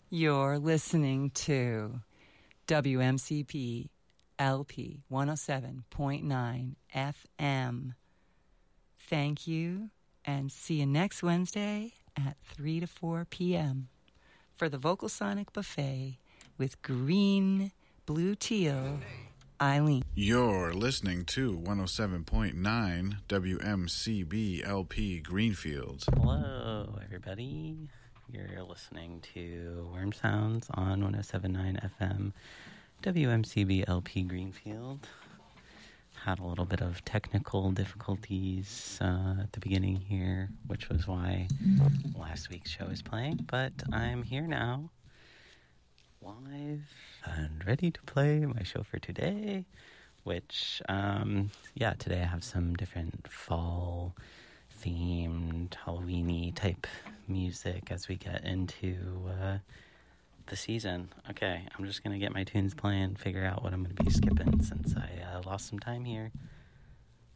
You're listening to WMCP LP 107.9 FM. Thank you, and see you next Wednesday at 3 to 4 p.m. for the Vocal Sonic Buffet with Green, Blue, Teal, Eileen. You're listening to 107.9 WMCB LP Greenfield. Hello, everybody. You're listening to Worm Sounds on 107.9 FM WMCB LP Greenfield. Had a little bit of technical difficulties at the beginning here, which was why last week's show is playing, but I'm here now, live and ready to play my show for today, which, today I have some different fall themed, Halloween-y type music as we get into the season. Okay, I'm just going to get my tunes playing, figure out what I'm going to be skipping since I lost some time here.